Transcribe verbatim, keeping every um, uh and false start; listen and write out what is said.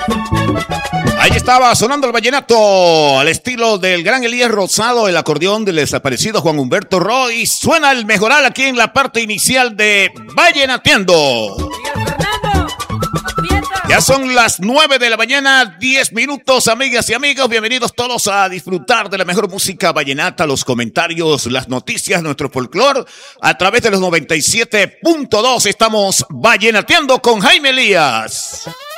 Ahí estaba sonando el vallenato al estilo del gran Elías Rosado, el acordeón del desaparecido Juan Humberto Roy. Suena el mejoral aquí en la parte inicial de Vallenateando. Ya son las nueve de la mañana, diez minutos, amigas y amigos. Bienvenidos todos a disfrutar de la mejor música vallenata, los comentarios, las noticias, nuestro folclore. A través de los noventa y siete punto dos estamos Vallenateando con Jaime Elías.